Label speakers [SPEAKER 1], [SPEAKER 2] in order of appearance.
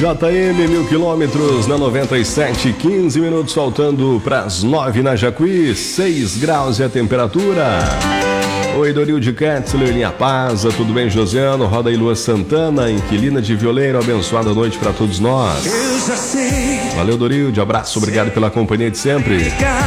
[SPEAKER 1] JM, 1000 quilômetros na 97, 15 minutos faltando para as 9 na Jacuí, 6 graus é a temperatura. Oi, Doril de Ketzler, Linha Paza, tudo bem, Josiano? Roda aí, Lua Santana, inquilina de violeiro, abençoada noite para todos nós. Valeu, Doril, de abraço, obrigado pela companhia de sempre.